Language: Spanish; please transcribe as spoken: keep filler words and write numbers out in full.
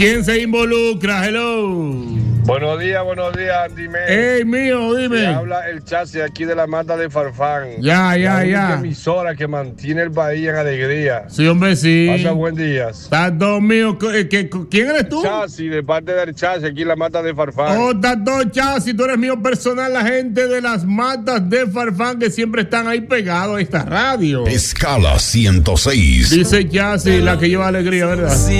¿Quién se involucra? Hello. Buenos días, buenos días, Andy May. Hey, mío, dime. Me habla el chasis aquí de la Mata de Farfán. Ya, ya, la ya. única emisora que mantiene el país en alegría. Sí, hombre, sí. Pasa buen día. Estás todo mío. ¿Qué- qué- ¿Quién eres tú? Chasis, de parte del chasis aquí en la Mata de Farfán. Oh, estás todo chasis. Tú eres mío personal. La gente de las matas de Farfán que siempre están ahí pegados a esta radio. Escala ciento seis. Dice chasis, la que lleva alegría, ¿verdad?